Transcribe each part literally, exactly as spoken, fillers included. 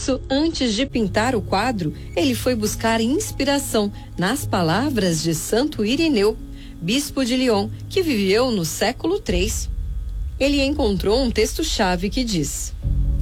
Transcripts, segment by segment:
isso, antes de pintar o quadro, ele foi buscar inspiração nas palavras de Santo Irineu, bispo de Lyon, que viveu no século três. Ele encontrou um texto-chave que diz: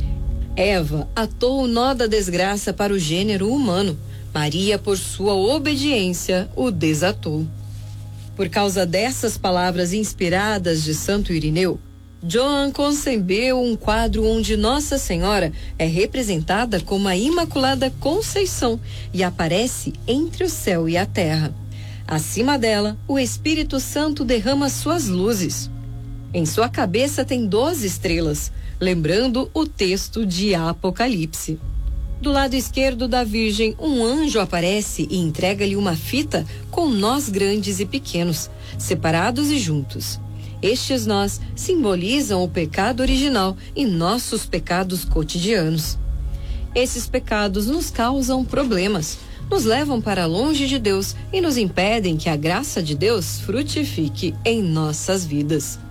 Eva atou o nó da desgraça para o gênero humano. Maria, por sua obediência, o desatou. Por causa dessas palavras inspiradas de Santo Irineu, Johann concebeu um quadro onde Nossa Senhora é representada como a Imaculada Conceição e aparece entre o céu e a terra. Acima dela, o Espírito Santo derrama suas luzes. Em sua cabeça tem doze estrelas, lembrando o texto de Apocalipse. Do lado esquerdo da Virgem, um anjo aparece e entrega-lhe uma fita com nós grandes e pequenos, separados e juntos. Estes nós simbolizam o pecado original e nossos pecados cotidianos. Esses pecados nos causam problemas, nos levam para longe de Deus e nos impedem que a graça de Deus frutifique em nossas vidas.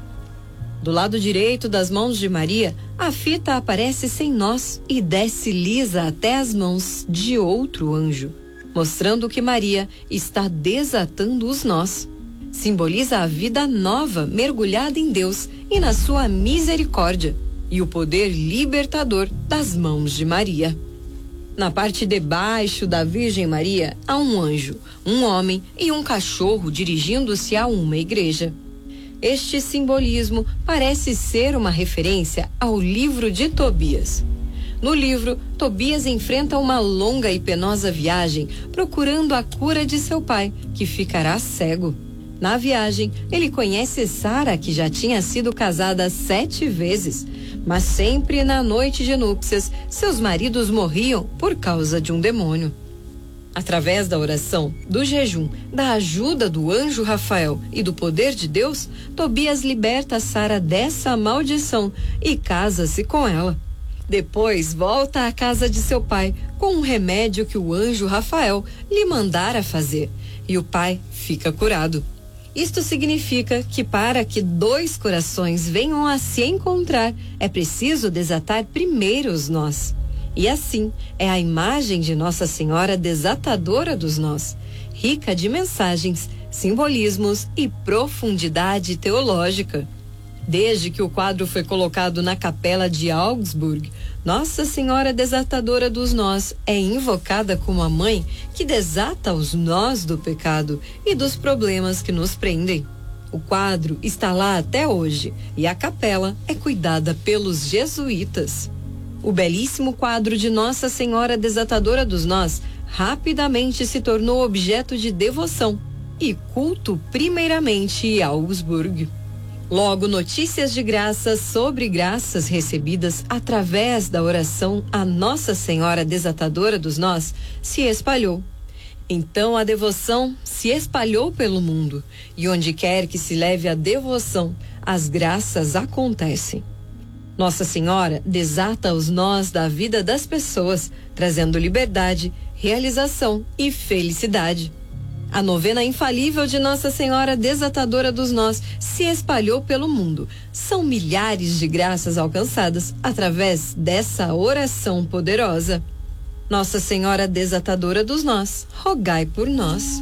Do lado direito das mãos de Maria, a fita aparece sem nós e desce lisa até as mãos de outro anjo, mostrando que Maria está desatando os nós. Simboliza a vida nova mergulhada em Deus e na sua misericórdia e o poder libertador das mãos de Maria. Na parte de baixo da Virgem Maria há um anjo, um homem e um cachorro dirigindo-se a uma igreja. Este simbolismo parece ser uma referência ao livro de Tobias. No livro, Tobias enfrenta uma longa e penosa viagem procurando a cura de seu pai, que ficará cego. Na viagem, ele conhece Sara, que já tinha sido casada sete vezes, mas sempre na noite de núpcias, seus maridos morriam por causa de um demônio. Através da oração, do jejum, da ajuda do anjo Rafael e do poder de Deus, Tobias liberta Sara dessa maldição e casa-se com ela. Depois volta à casa de seu pai com um remédio que o anjo Rafael lhe mandara fazer, e o pai fica curado. Isto significa que para que dois corações venham a se encontrar, é preciso desatar primeiro os nós. E assim é a imagem de Nossa Senhora desatadora dos nós, rica de mensagens, simbolismos e profundidade teológica. Desde que o quadro foi colocado na capela de Augsburg, Nossa Senhora desatadora dos nós é invocada como a mãe que desata os nós do pecado e dos problemas que nos prendem. O quadro está lá até hoje e a capela é cuidada pelos jesuítas. O belíssimo quadro de Nossa Senhora desatadora dos nós rapidamente se tornou objeto de devoção e culto primeiramente em Augsburg. Logo, notícias de graças sobre graças recebidas através da oração a Nossa Senhora desatadora dos nós se espalhou. Então a devoção se espalhou pelo mundo e onde quer que se leve a devoção, as graças acontecem. Nossa Senhora desata os nós da vida das pessoas, trazendo liberdade, realização e felicidade. A novena infalível de Nossa Senhora desatadora dos nós se espalhou pelo mundo. São milhares de graças alcançadas através dessa oração poderosa. Nossa Senhora desatadora dos nós, rogai por nós.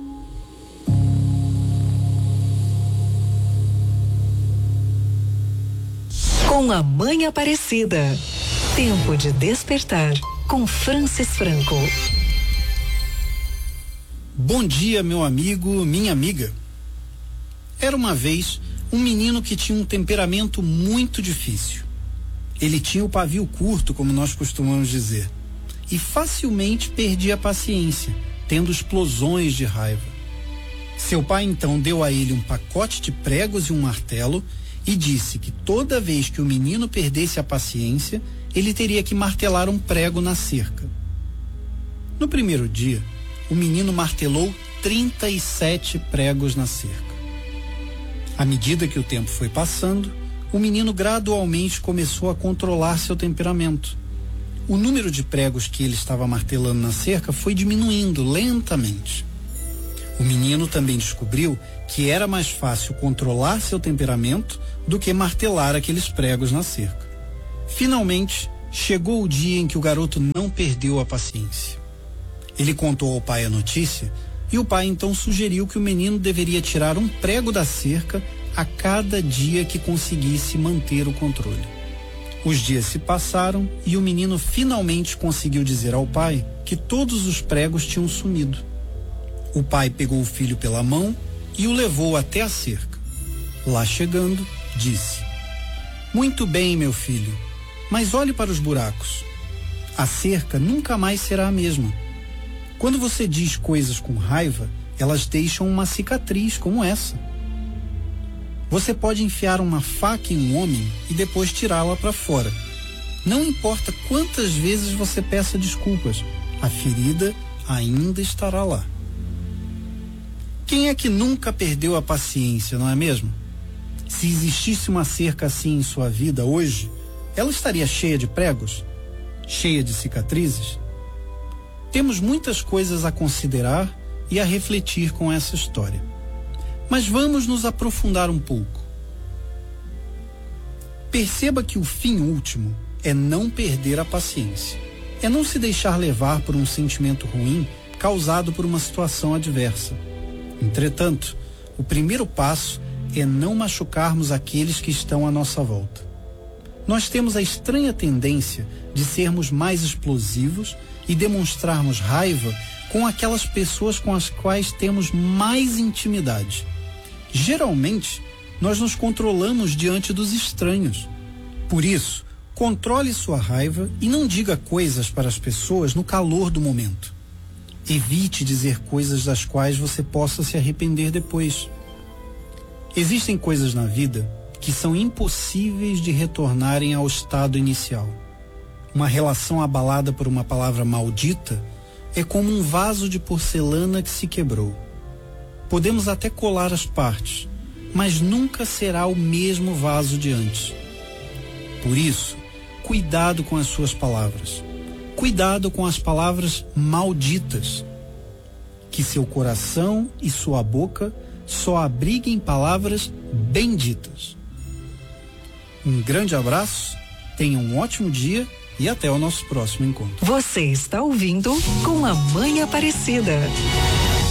Com a Mãe Aparecida. Tempo de despertar com Francis Franco. Bom dia, meu amigo, minha amiga. Era uma vez um menino que tinha um temperamento muito difícil. Ele tinha o pavio curto, como nós costumamos dizer, e facilmente perdia a paciência, tendo explosões de raiva. Seu pai então deu a ele um pacote de pregos e um martelo e disse que toda vez que o menino perdesse a paciência, ele teria que martelar um prego na cerca. No primeiro dia, o menino martelou trinta e sete pregos na cerca. À medida que o tempo foi passando, o menino gradualmente começou a controlar seu temperamento. O número de pregos que ele estava martelando na cerca foi diminuindo lentamente. O menino também descobriu que era mais fácil controlar seu temperamento do que martelar aqueles pregos na cerca. Finalmente, Chegou o dia em que o garoto não perdeu a paciência. Ele contou ao pai a notícia e o pai então sugeriu que o menino deveria tirar um prego da cerca a cada dia que conseguisse manter o controle. Os dias se passaram e o menino finalmente conseguiu dizer ao pai que todos os pregos tinham sumido. O pai pegou o filho pela mão e o levou até a cerca. Lá chegando, disse: "Muito bem, meu filho, mas olhe para os buracos. A cerca nunca mais será a mesma. Quando você diz coisas com raiva, elas deixam uma cicatriz como essa. Você pode enfiar uma faca em um homem e depois tirá-la para fora. Não importa quantas vezes você peça desculpas, a ferida ainda estará lá." Quem é que nunca perdeu a paciência, não é mesmo? Se existisse uma cerca assim em sua vida hoje, ela estaria cheia de pregos? Cheia de cicatrizes? Temos muitas coisas a considerar e a refletir com essa história. Mas vamos nos aprofundar um pouco. Perceba que o fim último é não perder a paciência. É não se deixar levar por um sentimento ruim causado por uma situação adversa. Entretanto, o primeiro passo é não machucarmos aqueles que estão à nossa volta. Nós temos a estranha tendência de sermos mais explosivos e demonstrarmos raiva com aquelas pessoas com as quais temos mais intimidade. Geralmente, nós nos controlamos diante dos estranhos. Por isso, controle sua raiva e não diga coisas para as pessoas no calor do momento. Evite dizer coisas das quais você possa se arrepender depois. Existem coisas na vida que são impossíveis de retornarem ao estado inicial. Uma relação abalada por uma palavra maldita é como um vaso de porcelana que se quebrou. Podemos até colar as partes, mas nunca será o mesmo vaso de antes. Por isso, cuidado com as suas palavras. Cuidado com as palavras malditas. Que seu coração e sua boca só abriguem palavras benditas. Um grande abraço, tenha um ótimo dia e até o nosso próximo encontro. Você está ouvindo Com a Mãe Aparecida.